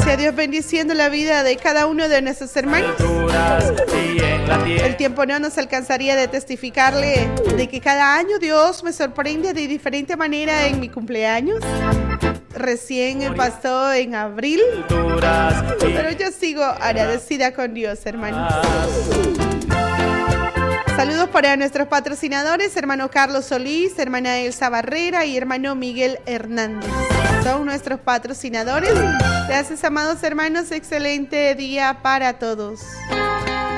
Sea Dios bendiciendo la vida de cada uno de nuestros hermanos. El tiempo no nos alcanzaría de testificarle de que cada año Dios me sorprende de diferente manera en mi cumpleaños. Recién pasó en abril, pero yo sigo agradecida con Dios, hermanos. Saludos para nuestros patrocinadores, hermano Carlos Solís, hermana Elsa Barrera y hermano Miguel Hernández. Son nuestros patrocinadores. Gracias, amados hermanos. Excelente día para todos.